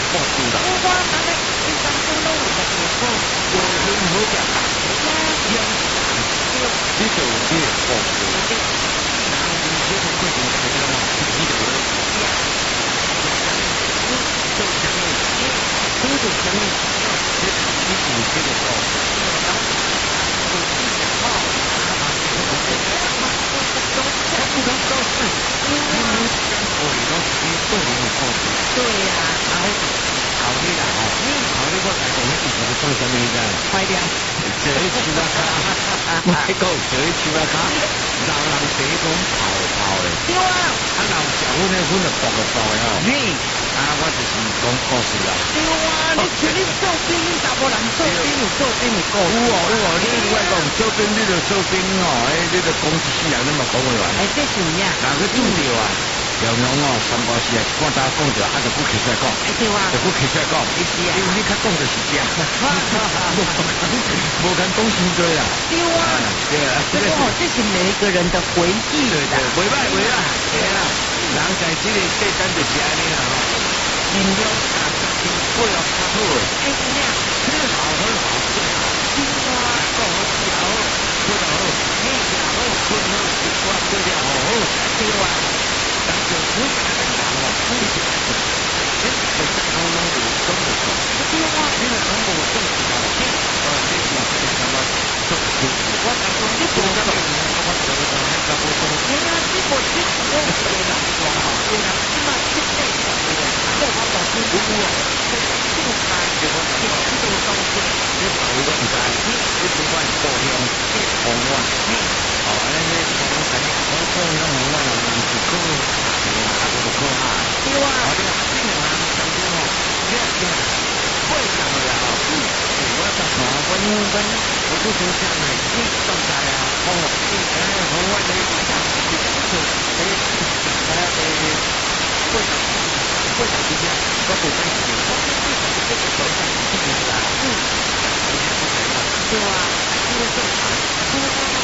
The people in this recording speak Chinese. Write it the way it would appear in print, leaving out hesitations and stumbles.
看书啦。 我人咧，一生中拢有在做过， 有分好食啦，养你就有这个好处。然后你这种过程当中哦，你就会做什么？做什么？你有这个好处。不能都是，因为讲话拢是对你有好处。 对呀， 考虑啦吼，考虑我来讲，你是要做什么的？ 快点， 坐喺树仔卡，我喺讲坐喺树仔卡，人第一讲泡泡的， 对啊， 人食阮咧，阮就薄个薄的吼。我就是讲故事啦。 对啊，你像你做兵，你查某人做兵有做兵有故事。 你另外讲做兵，你就做兵哦，你就讲一世人你嘛讲袂完。 这是呀。 哪个拄着啊？常常哦，三八四我早讲着，就不起出来讲。 对啊。 就不起出来讲。因为你较讲就是这样。无敢讲伤多啦。 对啊。 对啊。 这是每一个人的回忆。 对，袂歹。对啦，人在这个世间就是安尼啦吼。尽量大家庭过了较好诶。 是呀。 很好，最好。对啊，讲好吃好，过得好，你吃好，困好，生活过得好。对啊。但是我讲人哦，你是你在讲拢有讲得错。对啊，你若讲无讲是好，你是什么做事？我讲讲你做什么？我做什么？你讲无讲？对啊，你无你我做人讲好，对啊，你嘛你对对啊，我讲到辛苦啊，辛苦开就我讲，你做东西，你头都唔知，你不管高兴，你红啊，哦，安尼红肯定好高兴红啊，唔是高，啊不高啊，对啊，你啊，你两人相处哦，你啊听，过上了哦，我讲嘛，我不说这样的，你刚才啊，红我的想这个是会长之间都不在一起，我们这个头上自己来，对啊，因为正常。